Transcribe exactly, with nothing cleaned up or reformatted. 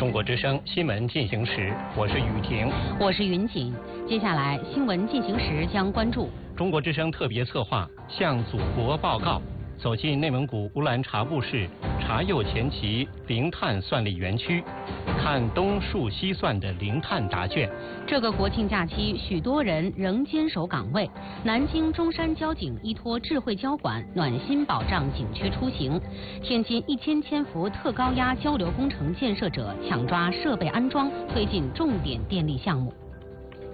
中国之声新闻进行时，我是雨婷， 我是云锦。接下来新闻进行时将关注中国之声特别策划向祖国报告，走进内蒙古乌兰察布市察右前旗零碳算力园区，看东数西算的零碳答卷。 这个国庆假期，许多人仍坚守岗位。南京中山交警依托智慧交管，暖心保障景区出行。天津一千千伏特高压交流工程建设者抢抓设备安装，推进重点电力项目。